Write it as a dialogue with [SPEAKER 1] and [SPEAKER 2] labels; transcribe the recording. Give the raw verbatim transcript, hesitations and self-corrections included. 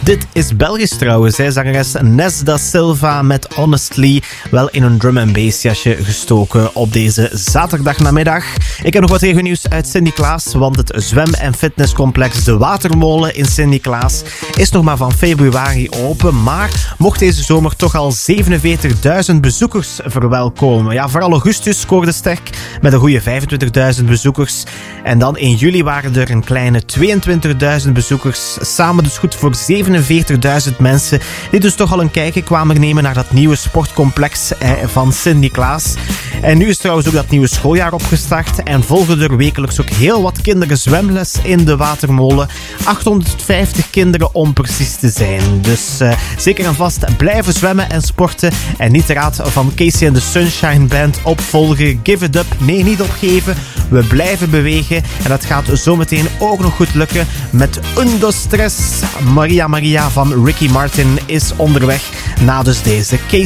[SPEAKER 1] Dit is Belgisch trouwens, hè. Zangeres Nes da Silva met Honestly, wel in een drum and bass jasje gestoken op deze zaterdagnamiddag. Ik heb nog wat regionieuws uit Sint-Niklaas, want het zwem- en fitnesscomplex De Watermolen in Sint-Niklaas is nog maar van februari open, maar mocht deze zomer toch al zevenenveertigduizend bezoekers verwelkomen. Ja, vooral augustus scoorde sterk met een goede vijfentwintigduizend bezoekers. En dan in juli waren er een kleine tweeëntwintigduizend bezoekers. Samen dus goed voor zevenenveertigduizend mensen die dus toch al een kijkje kwamen nemen naar dat nieuwe sportcomplex eh, van Sint-Niklaas. En nu is trouwens ook dat nieuwe schooljaar opgestart en volgen er wekelijks ook heel wat kinderen zwemles in De Watermolen. achthonderdvijftig kinderen om precies te zijn. Dus uh, zeker en vast blijven zwemmen en sporten en niet de raad van Casey and the Sunshine Band opvolgen. Give it up. Nee, niet opgeven. We blijven bewegen en dat gaat zometeen ook nog goed lukken met Undo Stress. Maria Maria van Ricky Martin is onderweg na dus deze Casey